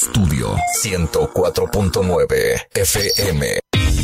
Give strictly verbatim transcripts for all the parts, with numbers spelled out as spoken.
Estudio ciento cuatro punto nueve F M.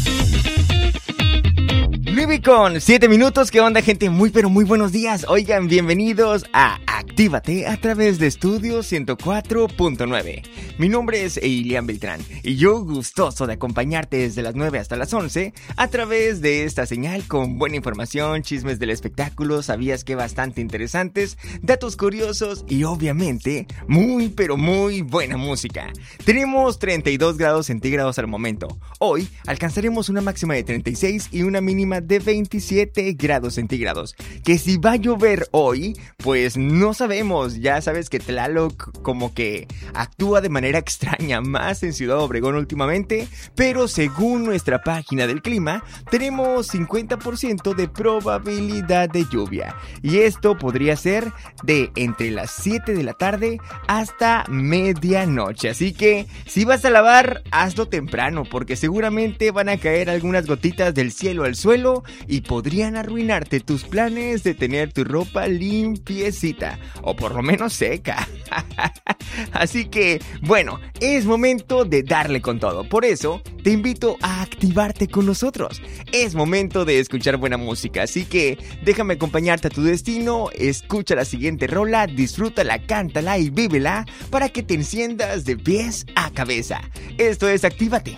nueve con siete minutos, ¿qué onda, gente? Muy pero muy buenos días. Oigan, bienvenidos a Actívate a través de Estudio ciento cuatro punto nueve. Mi nombre es Eilian Beltrán y yo gustoso de acompañarte desde las nueve hasta las once a través de esta señal con buena información, chismes del espectáculo, sabías que bastante interesantes, datos curiosos y obviamente muy pero muy buena música. Tenemos treinta y dos grados centígrados al momento. Hoy alcanzaremos una máxima de treinta y seis y una mínima de veintisiete grados centígrados. Que si va a llover hoy, pues no sabemos. Ya sabes que Tlaloc como que actúa de manera extraña más en Ciudad Obregón últimamente, pero según nuestra página del clima, tenemos cincuenta por ciento de probabilidad de lluvia. Y esto podría ser de entre las siete de la tarde hasta medianoche. Así que si vas a lavar, hazlo temprano, porque seguramente van a caer algunas gotitas del cielo al suelo y podrían arruinarte tus planes de tener tu ropa limpiecita, o por lo menos seca. Así que, bueno, es momento de darle con todo. Por eso, te invito a activarte con nosotros. Es momento de escuchar buena música, así que déjame acompañarte a tu destino. Escucha la siguiente rola, disfrútala, cántala y vívela para que te enciendas de pies a cabeza. Esto es Actívate.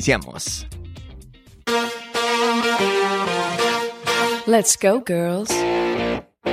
Iniciamos. Let's go, girls.